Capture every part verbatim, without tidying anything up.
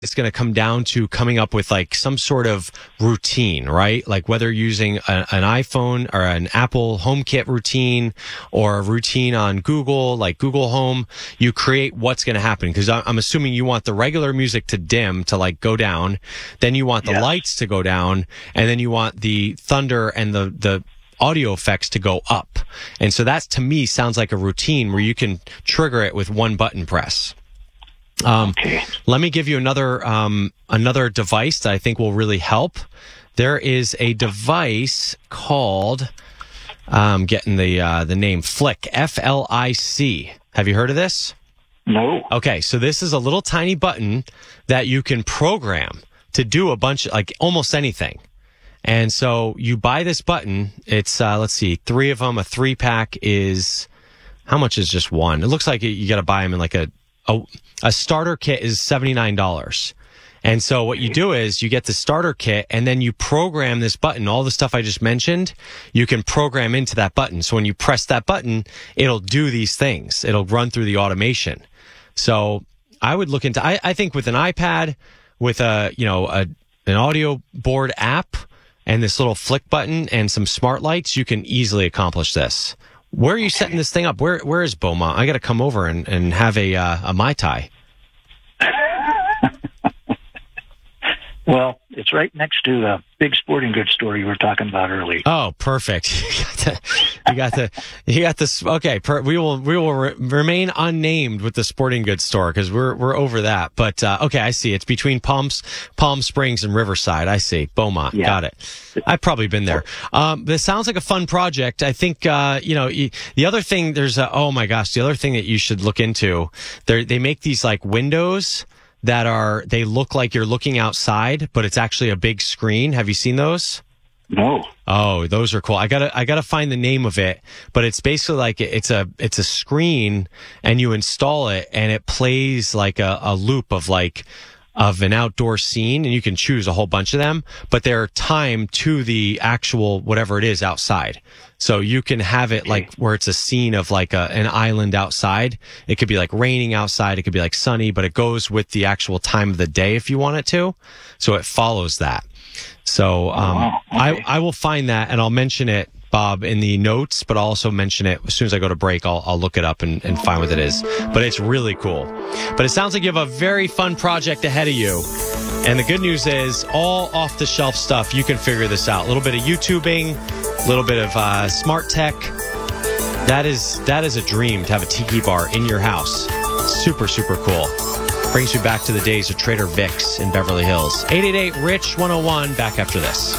it's going to come down to coming up with like some sort of routine, right? Like whether using a, an iPhone or an Apple HomeKit routine or a routine on Google, like Google Home, you create what's going to happen. Because I'm assuming you want the regular music to dim, to like go down. Then you want the yes. lights to go down. And then you want the thunder and the, the audio effects to go up. And so that to me sounds like a routine where you can trigger it with one button press. Um, okay. Let me give you another um, another device that I think will really help. There is a device called, um, getting the uh, the name Flick, F L I C. Have you heard of this? No. Okay, so this is a little tiny button that you can program to do a bunch, like almost anything. And so you buy this button. It's uh, let's see, three of them. A three pack is how much is just one? It looks like you got to buy them in like a. A, a starter kit is seventy-nine dollars. And so what you do is you get the starter kit and then you program this button. All the stuff I just mentioned, you can program into that button. So when you press that button, it'll do these things. It'll run through the automation. So I would look into, I, I think with an iPad, with a, you know, a, an audio board app and this little flick button and some smart lights, you can easily accomplish this. Where are you setting this thing up? Where Where is Beaumont? I got to come over and, and have a uh, a Mai Tai. Well, it's right next to the big sporting goods store you were talking about earlier. Oh, perfect. You got the, you got the, you got this. Okay, per, we will we will re- remain unnamed with the sporting goods store because we're we're over that. But uh, okay, I see. It's between Palms, Palm Springs and Riverside. I see. Beaumont. Yeah. Got it. I've probably been there. Um, this sounds like a fun project. I think uh, you know y- the other thing. There's a, oh my gosh, the other thing that you should look into. They they make these like windows that are, they look like you're looking outside, but it's actually a big screen. Have you seen those? No. Oh, those are cool. I gotta, I gotta find the name of it, but it's basically like, it's a, it's a screen and you install it and it plays like a, a loop of like, of an outdoor scene, and you can choose a whole bunch of them, but they're timed to the actual, whatever it is outside. So you can have it like where it's a scene of like a, an island outside. It could be like raining outside. It could be like sunny, but it goes with the actual time of the day if you want it to. So it follows that. So, um, oh, wow. Okay. I, I will find that and I'll mention it, Bob, in the notes, but I'll also mention it as soon as I go to break. I'll, I'll look it up and, and find what it is. But it's really cool. But it sounds like you have a very fun project ahead of you. And the good news is all off the shelf stuff. You can figure this out. A little bit of YouTubing, a little bit of uh, smart tech. That is that is a dream to have a tiki bar in your house. Super, super cool. Brings you back to the days of Trader Vic's in Beverly Hills. eight eight eight, R I C H one oh one. Back after this.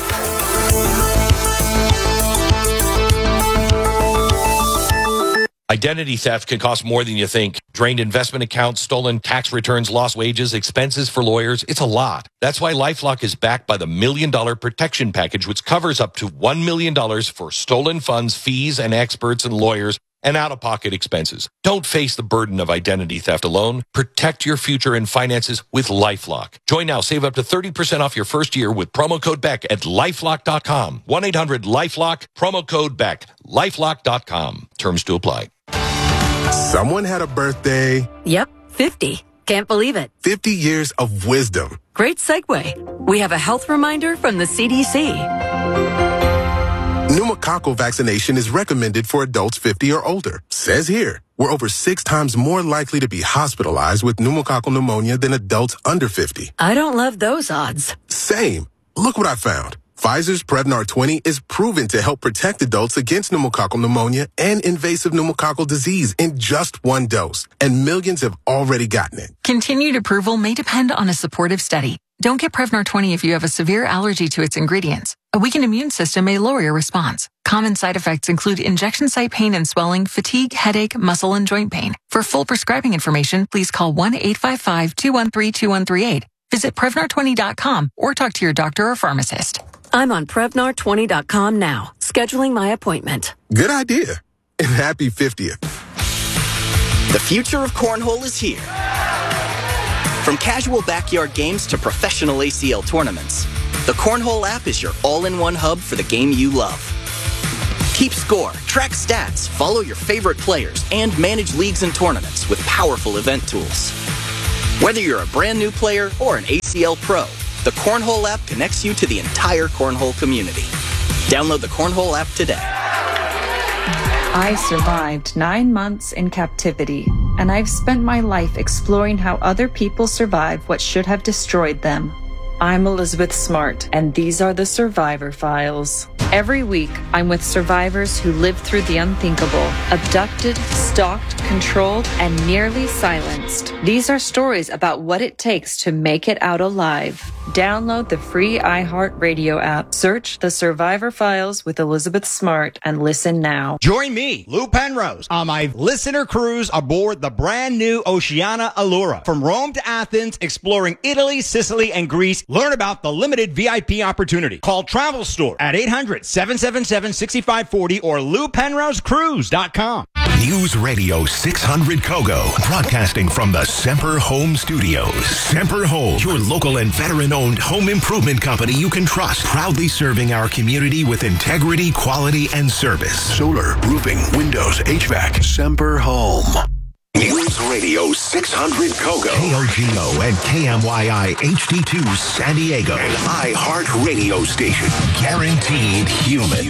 Identity theft can cost more than you think. Drained investment accounts, stolen tax returns, lost wages, expenses for lawyers. It's a lot. That's why LifeLock is backed by the Million Dollar Protection Package, which covers up to one million dollars for stolen funds, fees, and experts and lawyers, and out-of-pocket expenses. Don't face the burden of identity theft alone. Protect your future and finances with LifeLock. Join now. Save up to thirty percent off your first year with promo code Beck at lifelock dot com. one eight hundred lifelock, promo code Beck, lifelock dot com. Terms to apply. Someone had a birthday. Yep, fifty. Can't believe it. fifty years of wisdom. Great segue. We have a health reminder from the C D C. Pneumococcal vaccination is recommended for adults fifty or older. Says here, we're over six times more likely to be hospitalized with pneumococcal pneumonia than adults under fifty. I don't love those odds. Same. Look what I found. Pfizer's Prevnar twenty is proven to help protect adults against pneumococcal pneumonia and invasive pneumococcal disease in just one dose, and millions have already gotten it. Continued approval may depend on a supportive study. Don't get Prevnar twenty if you have a severe allergy to its ingredients. A weakened immune system may lower your response. Common side effects include injection site pain and swelling, fatigue, headache, muscle, and joint pain. For full prescribing information, please call one eight five five, two one three, two one three eight. Visit Prevnar twenty dot com or talk to your doctor or pharmacist. I'm on Prevnar twenty dot com now, scheduling my appointment. Good idea. And happy fiftieth. The future of cornhole is here. From casual backyard games to professional A C L tournaments, the Cornhole app is your all-in-one hub for the game you love. Keep score, track stats, follow your favorite players, and manage leagues and tournaments with powerful event tools. Whether you're a brand new player or an A C L pro, the Cornhole app connects you to the entire Cornhole community. Download the Cornhole app today. I survived nine months in captivity, and I've spent my life exploring how other people survive what should have destroyed them. I'm Elizabeth Smart, and these are the Survivor Files. Every week, I'm with survivors who lived through the unthinkable, abducted, stalked, controlled, and nearly silenced. These are stories about what it takes to make it out alive. Download the free iHeartRadio app, search The Survivor Files with Elizabeth Smart, and listen now. Join me, Lou Penrose, on my listener cruise aboard the brand new Oceania Allura. From Rome to Athens, exploring Italy, Sicily, and Greece, learn about the limited V I P opportunity. Call Travel Store at eight hundred, seven seven seven, six five four zero or lou penrose cruise dot com. News Radio six hundred Kogo, broadcasting from the Semper Home Studios. Semper Home, your local and veteran-owned home improvement company you can trust. Proudly serving our community with integrity, quality, and service. Solar, roofing, windows, H V A C. Semper Home. News Radio six hundred Kogo. K O G O and K M Y I H D two San Diego. An iHeart radio station. Guaranteed human.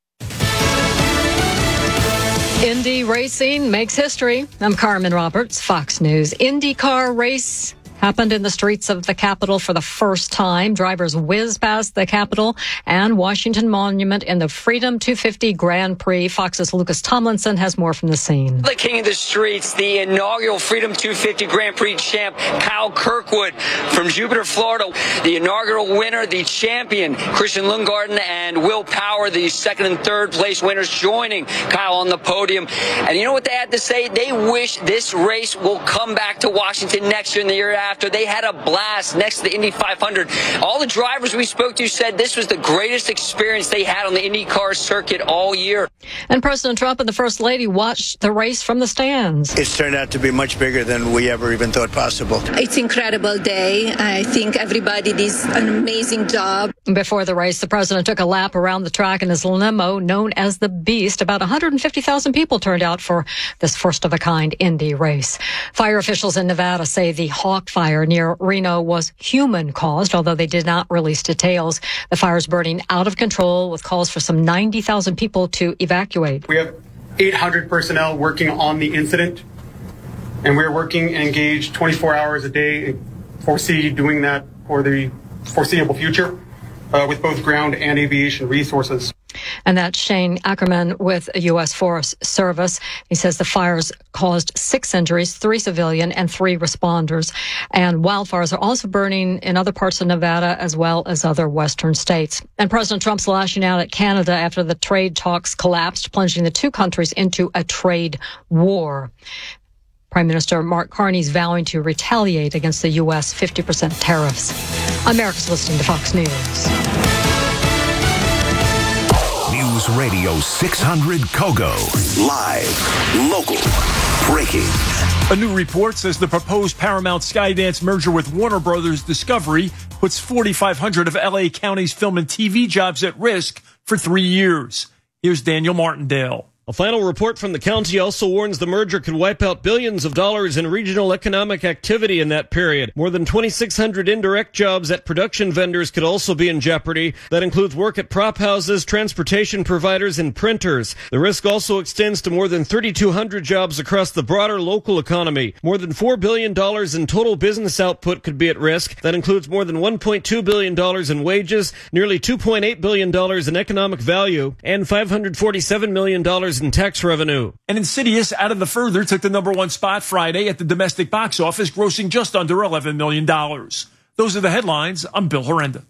Indy racing makes history. I'm Carmen Roberts, Fox News. IndyCar race happened in the streets of the Capitol for the first time. Drivers whizzed past the Capitol and Washington Monument in the Freedom two fifty Grand Prix. Fox's Lucas Tomlinson has more from the scene. The king of the streets, the inaugural Freedom two fifty Grand Prix champ, Kyle Kirkwood from Jupiter, Florida. The inaugural winner, the champion, Christian Lundgaard and Will Power, the second and third place winners, joining Kyle on the podium. And you know what they had to say? They wish this race will come back to Washington next year and the year after. After they had a blast next to the Indy five hundred. All the drivers we spoke to said this was the greatest experience they had on the IndyCar circuit all year. And President Trump and the First Lady watched the race from the stands. It's turned out to be much bigger than we ever even thought possible. It's an incredible day. I think everybody did an amazing job. Before the race, the president took a lap around the track in his limo known as the Beast. About one hundred fifty thousand people turned out for this first-of-a-kind Indy race. Fire officials in Nevada say the Hawk Fire Fire near Reno was human-caused, although they did not release details. The fire is burning out of control with calls for some ninety thousand people to evacuate. We have eight hundred personnel working on the incident, and we're working engaged twenty-four hours a day and foresee doing that for the foreseeable future uh, with both ground and aviation resources. And that's Shane Ackerman with U S Forest Service. He says the fires caused six injuries, three civilian and three responders. And wildfires are also burning in other parts of Nevada as well as other western states. And President Trump's lashing out at Canada after the trade talks collapsed, plunging the two countries into a trade war. Prime Minister Mark Carney's vowing to retaliate against the U S fifty percent tariffs. America's listening to Fox News. News Radio six hundred Kogo. Live, local, breaking. A new report says the proposed Paramount Skydance merger with Warner Brothers Discovery puts forty-five hundred of L A County's film and T V jobs at risk for three years. Here's Daniel Martindale. A final report from the county also warns the merger could wipe out billions of dollars in regional economic activity in that period. More than twenty-six hundred indirect jobs at production vendors could also be in jeopardy. That includes work at prop houses, transportation providers, and printers. The risk also extends to more than thirty-two hundred jobs across the broader local economy. More than four billion dollars in total business output could be at risk. That includes more than one point two billion dollars in wages, nearly two point eight billion dollars in economic value, and five hundred forty-seven million dollars in tax revenue. And Insidious, Out of the Further, took the number one spot Friday at the domestic box office, grossing just under eleven million dollars. Those are the headlines. I'm Bill Horrenda.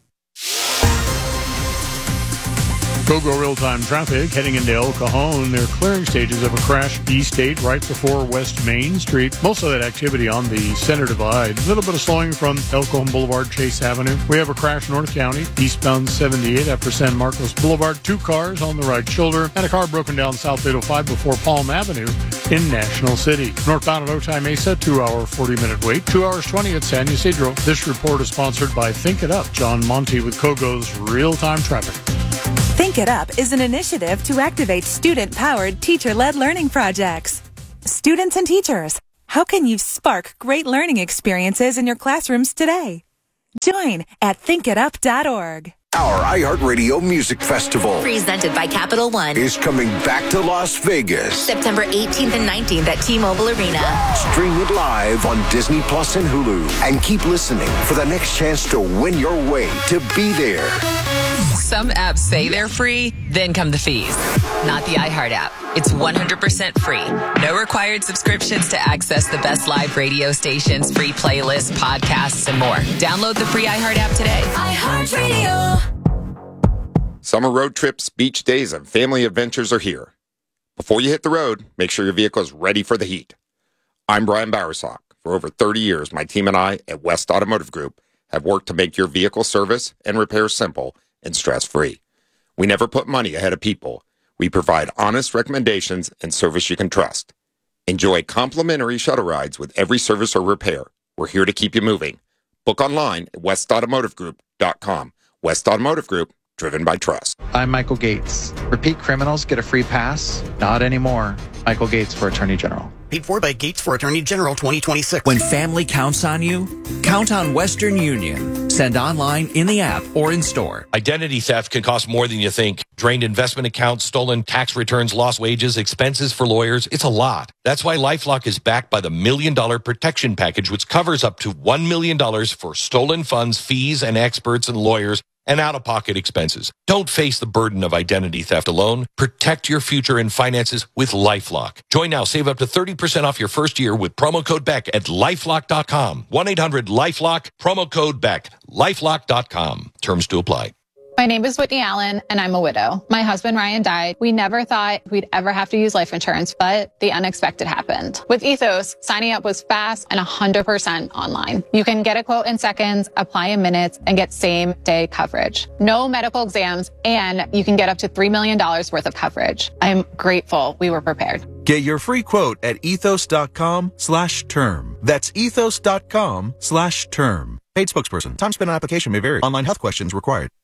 Kogo real-time traffic heading into El Cajon. They're clearing stages of a crash East eight right before West Main Street. Most of that activity on the center divide. A little bit of slowing from El Cajon Boulevard, Chase Avenue. We have a crash North County, eastbound seventy-eight after San Marcos Boulevard. Two cars on the right shoulder and a car broken down South eight oh five before Palm Avenue in National City. Northbound at Otay Mesa, two-hour, forty-minute wait. two hours twenty at San Ysidro. This report is sponsored by Think It Up. John Monty with Kogo's real-time traffic. Think It Up is an initiative to activate student-powered, teacher-led learning projects. Students and teachers, How can you spark great learning experiences in your classrooms today? Join at think it up dot org. Our iHeartRadio Music Festival, presented by Capital One, is coming back to Las Vegas. September eighteenth and nineteenth at T-Mobile Arena. Stream it live on Disney Plus and Hulu. And keep listening for the next chance to win your way to be there. Some apps say they're free, then come the fees. Not the iHeart app. It's one hundred percent free. No required subscriptions to access the best live radio stations, free playlists, podcasts, and more. Download the free iHeart app today. iHeartRadio. Summer road trips, beach days, and family adventures are here. Before you hit the road, make sure your vehicle is ready for the heat. I'm Brian Bowersock. For over thirty years, my team and I at West Automotive Group have worked to make your vehicle service and repair simple and stress-free. We never put money ahead of people. We provide honest recommendations and service you can trust. Enjoy complimentary shuttle rides with every service or repair. We're here to keep you moving. Book online at west automotive group dot com. West Automotive Group, driven by trust. I'm Michael Gates. Repeat criminals get a free pass? Not anymore. Michael Gates for Attorney General. Paid for by Gates for Attorney General twenty twenty-six. When family counts on you, count on Western Union. Send online, in the app, or in store. Identity theft can cost more than you think. Drained investment accounts, stolen tax returns, lost wages, expenses for lawyers. It's a lot. That's why LifeLock is backed by the Million Dollar Protection Package, which covers up to one million dollars for stolen funds, fees, and experts and lawyers, and out-of-pocket expenses. Don't face the burden of identity theft alone. Protect your future and finances with LifeLock. Join now. Save up to thirty percent off your first year with promo code Beck at lifelock dot com. one eight hundred lifelock, promo code Beck, lifelock dot com. Terms to apply. My name is Whitney Allen, and I'm a widow. My husband, Ryan, died. We never thought we'd ever have to use life insurance, but the unexpected happened. With Ethos, signing up was fast and one hundred percent online. You can get a quote in seconds, apply in minutes, and get same-day coverage. No medical exams, and you can get up to three million dollars worth of coverage. I'm grateful we were prepared. Get your free quote at ethos dot com slash term. That's ethos dot com slash term. Paid spokesperson. Time spent on application may vary. Online health questions required.